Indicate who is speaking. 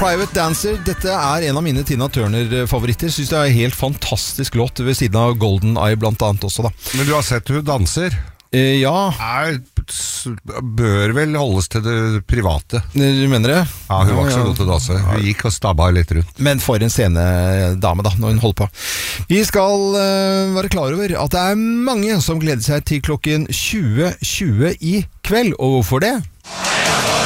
Speaker 1: Private Dancer, dette er en av mine Tina Turner-favoritter. Synes det er en helt fantastisk låt ved siden av Golden Eye blant annet også da.
Speaker 2: Men du har sett hun danser?
Speaker 1: Ja.
Speaker 2: Bør vel holdes til det private.
Speaker 1: Du mener det?
Speaker 2: Ja, hun var ikke så god til å danse. Hun gikk og stabba litt rundt.
Speaker 1: Men for en scenedame da, når hun holder på. Vi skal være klar over at det er mange som gleder seg til klokken 20.20 i kveld. Og hvorfor det?